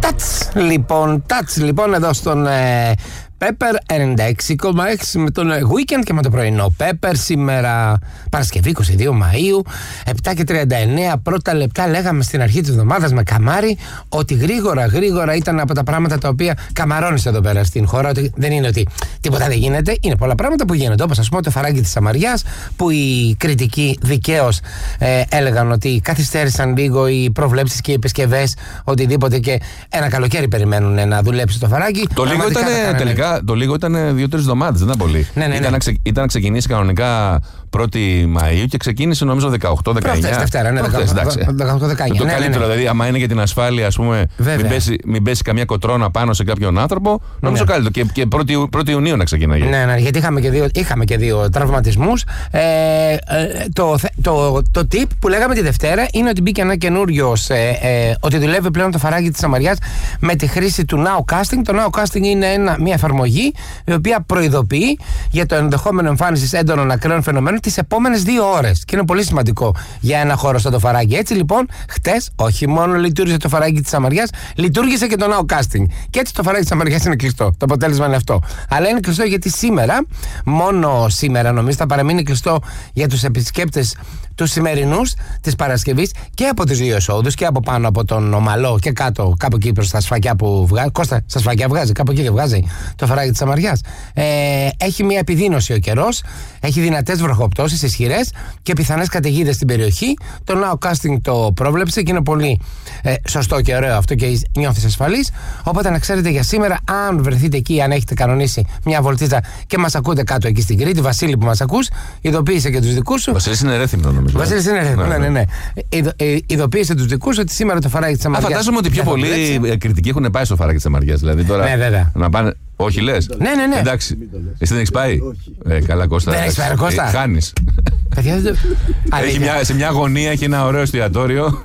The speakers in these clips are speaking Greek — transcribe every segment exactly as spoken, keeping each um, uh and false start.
Touch, λοιπόν, Touch, λοιπόν, εδώ στον ε, Pepper ενενήντα έξι κόμμα έξι με τον Weekend και με το πρωινό Pepper. Σήμερα Παρασκευή είκοσι δύο Μαΐου, επτά και τριάντα εννέα. Πρώτα λεπτά λέγαμε στην αρχή της εβδομάδας με Καμάρι ότι γρήγορα γρήγορα ήταν από τα πράγματα τα οποία καμαρώνεις εδώ πέρα στην χώρα. Ότι δεν είναι ότι τίποτα δεν γίνεται, είναι πολλά πράγματα που γίνονται. Όπως ας πούμε το φαράγγι της Σαμαριάς, που οι κριτικοί δικαίως ε, έλεγαν ότι καθυστέρησαν λίγο οι προβλέψεις και οι επισκευές, οτιδήποτε, και ένα καλοκαίρι περιμένουν να δουλέψει το φαράγγι. Το λίγο ήταν τελικά. Το λίγο ήταν δύο-τρεις εβδομάδες, δεν ήταν πολύ. Ναι, ναι, ναι. Ήταν, να ξε, ήταν να ξεκινήσει κανονικά πρώτη Μαΐου και ξεκίνησε νομίζω δεκαοκτώ δεκαεννέα. Προχτές Δευτέρα, ναι, δεκαοκτώ δεκαεννέα. Το ναι, καλύτερο, ναι, ναι. δηλαδή, άμα είναι για την ασφάλεια, ας πούμε, μην πέσει, μην πέσει καμιά κοτρώνα πάνω σε κάποιον άνθρωπο, νομίζω ναι. καλύτερο. Και, και πρώτη, πρώτη Ιουνίου να ξεκινάει. Ναι, ναι, γιατί είχαμε και δύο, είχαμε και δύο τραυματισμούς. Ε, ε, το, το, το tip που λέγαμε τη Δευτέρα είναι ότι μπήκε ένα καινούριο, ε, ε, ότι δουλεύει πλέον το φαράγγι της Σαμαριάς με τη χρήση του Nowcasting. Το Nowcasting είναι ένα, μια εφαρμογή η οποία προειδοποιεί για το ενδεχόμενο εμφάνισης έντονων ακραίων φαινομένων τις επόμενες δύο ώρες. Και είναι πολύ σημαντικό για ένα χώρο σαν το φαράγγι. Έτσι λοιπόν, χτες όχι μόνο λειτουργήσε το φαράγγι της Σαμαριάς, λειτουργήσε και το Nowcasting. Και έτσι το φαράγγι της Σαμαριάς είναι κλειστό. Το αποτέλεσμα είναι αυτό. Αλλά είναι κλειστό γιατί σήμερα, μόνο σήμερα νομίζω, θα παραμείνει κλειστό για τους επισκέπτες τους σημερινούς της Παρασκευής και από τις δύο εισόδους και από πάνω από τον Ομαλό και κάτω, κάπου εκεί προς τα σφακιά που βγάζει. Κώστα, στα σφακιά βγάζει, κάπου εκεί και βγάζει το φαράγγι της Σαμαριάς. Ε, έχει μια επιδείνωση ο καιρός, έχει δυνατές βροχοπτώσεις ισχυρές και πιθανές καταιγίδες στην περιοχή. Το Nowcasting το πρόβλεψε και είναι πολύ ε, σωστό και ωραίο αυτό και νιώθεις ασφαλής. Οπότε να ξέρετε για σήμερα, αν βρεθείτε εκεί, αν έχετε κανονίσει μια βολτίζα και μας ακούτε κάτω εκεί στην Κρήτη, Βασίλη που μας ακούς, ειδοποίησε και τους δικούς σου. Βασίλης είναι Ρέθυμνο νομίζω. Βασίλης είναι Ρέθυμνο, ναι, ναι, ναι. Ειδο, ε, ειδοποίησε τους δικούς ότι σήμερα το φαράγγι της Σαμαριάς. Φαντάζομαι ότι πιο πολλοί κριτικοί έχουν πάει στο φαράγγι της Σαμαριάς. Δηλαδή τώρα. Ναι, βέβαια. Να πάνε. Όχι, λες. Ναι, ναι, ναι. Εντάξει. Εσύ δεν έχεις πάει. Ε, καλά, Κώστα. Δεν έχεις πάει, Κώστα. Ε, χάνεις. Παιδιά, δεν... Έχει μια, σε μια γωνία έχει ένα ωραίο εστιατόριο.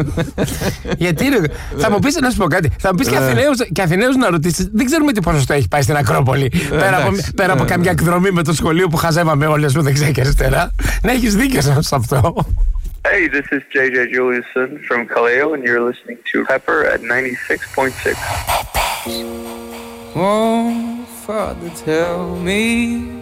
Γιατί θα μου πεις, να σου πω κάτι, θα μου πεις και Αθηναίους να ρωτήσεις, δεν ξέρουμε τι ποσοστό έχει πάει στην Ακρόπολη. Πέρα από, πέρα από καμιά εκδρομή με το σχολείο που χαζεύαμε όλες μου δεξιά και αριστερά. Να έχεις δίκιο σε αυτό. Hey, this is τζέι τζέι Juliuson from Kaleo and you're listening to Pepper at ninety-six point six. Won't Father tell me